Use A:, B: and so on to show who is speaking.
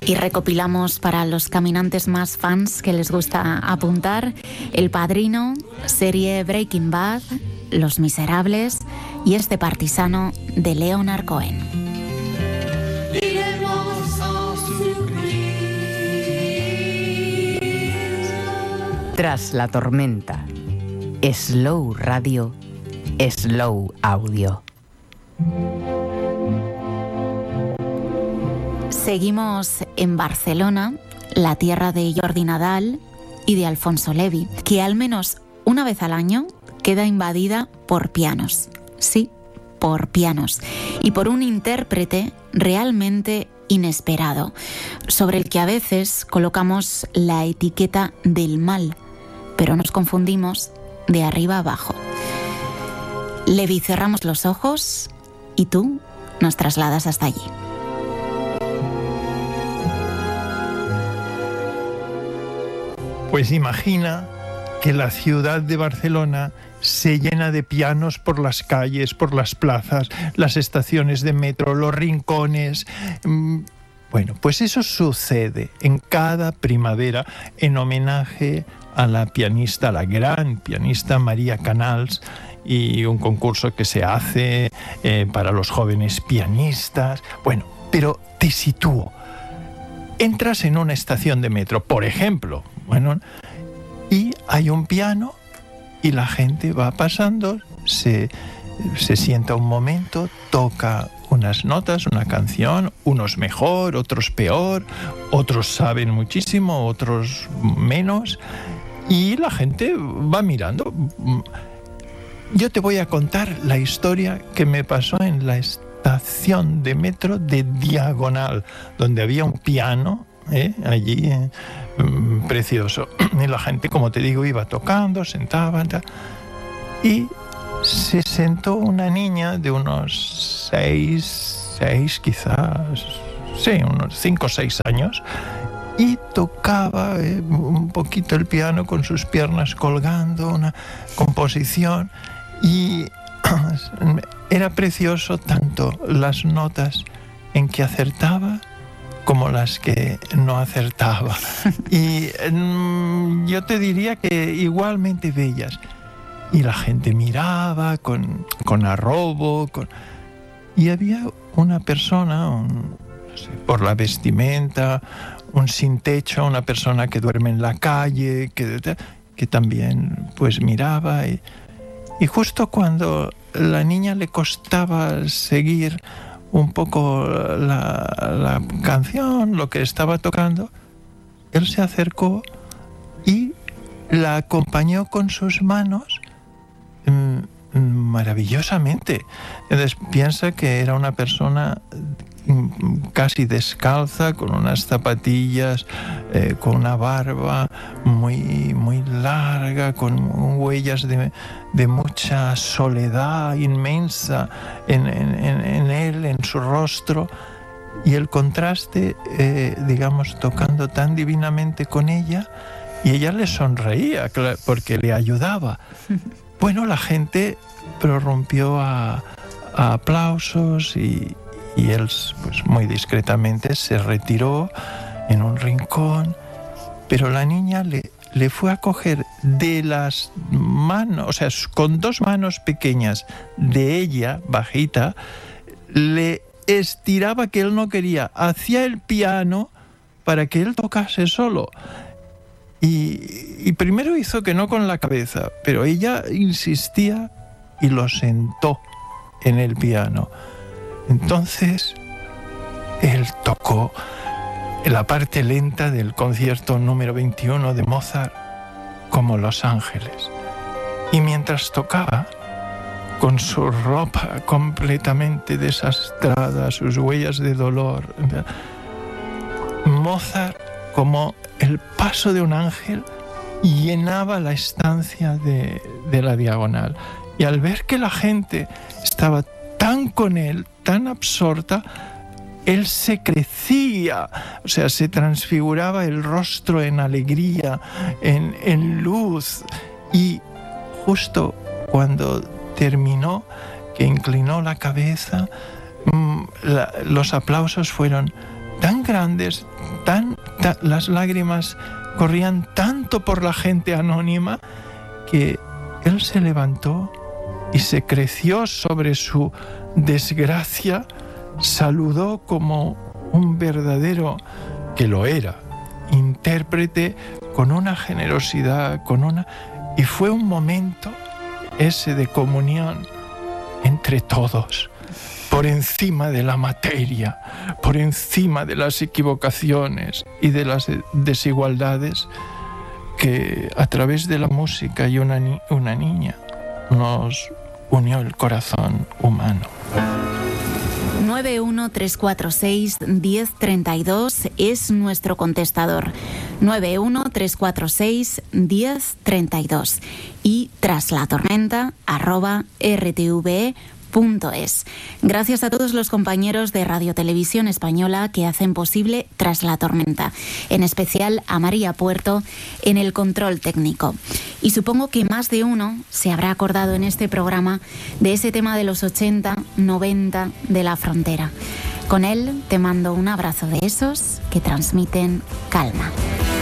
A: Y recopilamos para los caminantes más fans que les gusta apuntar: El Padrino, serie Breaking Bad, Los Miserables y este Partisano de Leonard Cohen.
B: Tras la tormenta, Slow Radio, Slow Audio.
A: Seguimos en Barcelona, la tierra de Jordi Nadal y de Alfonso Levi, que al menos una vez al año queda invadida por pianos. Sí, por pianos. Y por un intérprete realmente inesperado, sobre el que a veces colocamos la etiqueta del mal, pero nos confundimos de arriba a abajo. Levi, cerramos los ojos y tú nos trasladas hasta allí.
C: Pues imagina que la ciudad de Barcelona se llena de pianos por las calles, por las plazas, las estaciones de metro, los rincones. Bueno, pues eso sucede en cada primavera en homenaje a la pianista, la gran pianista María Canals, y un concurso que se hace para los jóvenes pianistas. Bueno, pero te sitúo. Entras en una estación de metro, por ejemplo, bueno, y hay un piano y la gente va pasando, se sienta un momento, toca unas notas, una canción, unos mejor, otros peor, otros saben muchísimo, otros menos, y la gente va mirando. Yo te voy a contar la historia que me pasó en la estación de metro de Diagonal, donde había un piano, allí, precioso. Y la gente, como te digo, iba tocando, sentaba, y se sentó una niña de unos 6 quizás, sí, unos 5 o 6 años, y tocaba un poquito el piano con sus piernas colgando, una composición, y era precioso tanto las notas en que acertaba como las que no acertaba. Y yo te diría que igualmente bellas. Y la gente miraba con arrobo, y había una persona, no sé, por la vestimenta, un sin techo, una persona que duerme en la calle, que también pues miraba. Y justo cuando la niña le costaba seguir un poco la canción, lo que estaba tocando, él se acercó y la acompañó con sus manos maravillosamente. Entonces piensa que era una persona casi descalza, con unas zapatillas, con una barba muy, muy larga, con huellas de mucha soledad inmensa en él, en su rostro, y el contraste, digamos, tocando tan divinamente con ella, y ella le sonreía porque le ayudaba. Bueno, la gente prorrumpió a aplausos y él, pues muy discretamente, se retiró en un rincón, pero la niña le fue a coger de las manos, o sea, con 2 manos pequeñas de ella, bajita, le estiraba, que él no quería, hacia el piano para que él tocase solo. Y primero hizo que no con la cabeza, pero ella insistía y lo sentó en el piano. Entonces, él tocó la parte lenta del concierto número 21 de Mozart, como Los Ángeles. Y mientras tocaba, con su ropa completamente desastrada, sus huellas de dolor, Mozart, como el paso de un ángel, llenaba la estancia de la Diagonal. Y al ver que la gente estaba tan con él, tan absorta, él se crecía, o sea, se transfiguraba el rostro en alegría, en luz. Y justo cuando terminó, que inclinó la cabeza, los aplausos fueron tan grandes, las lágrimas corrían tanto por la gente anónima que él se levantó y se creció sobre su desgracia, saludó como un verdadero, que lo era, intérprete, con una generosidad, y fue un momento ese de comunión entre todos, por encima de la materia, por encima de las equivocaciones y de las desigualdades, que a través de la música y una niña nos unió el corazón humano.
A: 913461032 es nuestro contestador. 913461032 y traslatormenta@rtve.es. Gracias a todos los compañeros de Radio Televisión Española que hacen posible Tras la Tormenta, en especial a María Puerto en el control técnico. Y supongo que más de uno se habrá acordado en este programa de ese tema de los 80, 90 de la frontera. Con él te mando un abrazo de esos que transmiten calma.